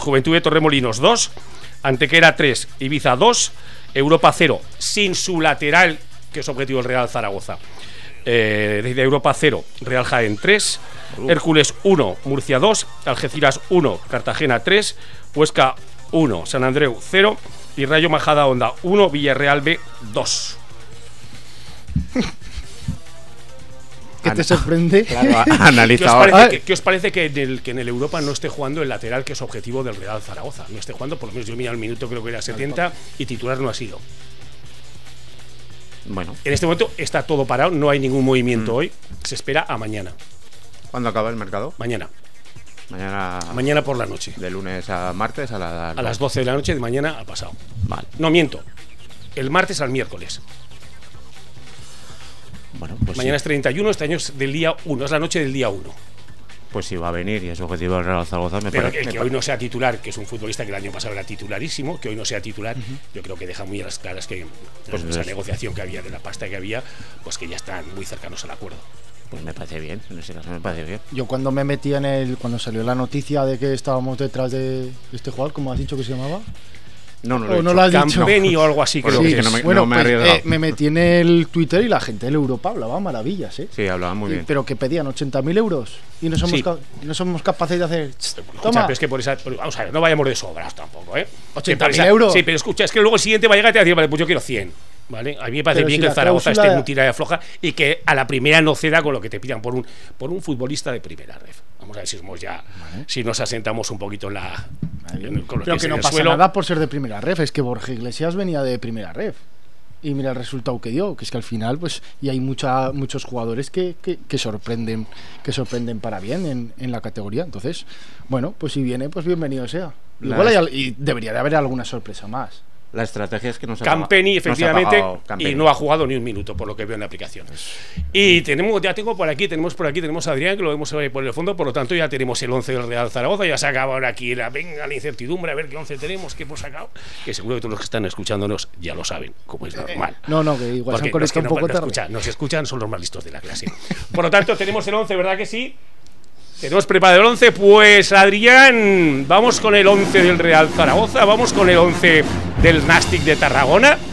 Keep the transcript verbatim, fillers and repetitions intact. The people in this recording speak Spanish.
Juventud de Torremolinos dos, Antequera tres, Ibiza dos, Europa cero, sin su lateral, que es objetivo del Real Zaragoza. Eh, desde Europa cero, Real Jaén tres, Hércules uno, Murcia dos, Algeciras uno, Cartagena tres, Huesca uno, San Andreu cero y Rayo Majadahonda uno, Villarreal B dos. ¿Qué te sorprende? Claro, analiza ¿Qué os ahora. parece, que, ¿qué os parece que, en el, que en el Europa no esté jugando el lateral, que es objetivo del Real Zaragoza? No esté jugando, por lo menos yo mira el minuto, creo que era setenta, y titular no ha sido. Bueno, En este momento está todo parado, no hay ningún movimiento Mm. hoy. Se espera a mañana. ¿cuándo acaba el mercado? Mañana. Mañana. Mañana por la noche. De lunes a martes a, la, A las doce de la noche de mañana ha pasado. Vale. No miento. El martes al miércoles. Bueno, pues Mañana sí. es treinta y uno, este año es del día uno, es la noche del día uno. Pues sí va a venir y es objetivo del Real Zaragoza. Me Pero parece, el me que pare- hoy no sea titular, que es un futbolista que el año pasado era titularísimo, que hoy no sea titular, yo creo que deja muy a las claras que Pues esa es- negociación que había, de la pasta que había, pues que ya están muy cercanos al acuerdo. Pues me parece bien, en ese caso me parece bien. Yo cuando me metí en el. Cuando salió la noticia de que estábamos detrás de este jugador, ¿cómo has dicho que se llamaba? No, no ¿O lo he no dicho. lo has dicho? Campeni o algo así, Pues creo sí, que que es. no me- bueno, he pues, arriesgado. eh, me metí en el Twitter y la gente del Europa hablaba maravillas, ¿eh? Sí, hablaba muy Y- bien. Pero que pedían ochenta mil euros y no somos, Sí. ca- no somos capaces de hacer. Escucha, Toma. pero es que por esa. por- vamos a ver, no vayamos de sobras tampoco, ¿eh? ochenta mil Que por esa- euros. Sí, pero escucha, es que luego el siguiente va a llegar y te va a decir, vale, pues yo quiero cien. ¿Vale? A mí me parece Pero bien si que el la Zaragoza cláusula- esté en un tira de floja y que a la primera no ceda con lo que te pidan por un, por un futbolista de primera red. Vamos a ver si somos ya. Si nos asentamos un poquito en la. en- con los Pero pies que en no el pasa suelo. nada por ser de primera ref, es que Borja Iglesias venía de primera ref. Y mira el resultado que dio, que es que al final, pues, y hay mucha, muchos jugadores que, que, que sorprenden, que sorprenden para bien en, en la categoría. Entonces, bueno, pues si viene, pues bienvenido sea. La Igual hay es- al- y debería de haber alguna sorpresa más. La estrategia es que no se ha Campeni, pagado- efectivamente, no se ha pagado Campeni. y no ha jugado ni un minuto, por lo que veo en la aplicación. Y tenemos, ya tengo por aquí, tenemos por aquí, tenemos a Adrián, que lo vemos ahí por el fondo, por lo tanto ya tenemos el once del Real Zaragoza, ya se acaba ahora aquí la, venga, la incertidumbre, a ver qué once tenemos, qué hemos sacado, que seguro que todos los que están escuchándonos ya lo saben, como es normal. No, no, que igual se Porque han los que conectado no, un poco no tarde. escuchan, nos escuchan son los más listos de la clase. Por lo tanto, tenemos el once, ¿verdad que sí? Tenemos preparado el once, pues Adrián, vamos con el once del Real Zaragoza, vamos con el once del Nastic de Tarragona.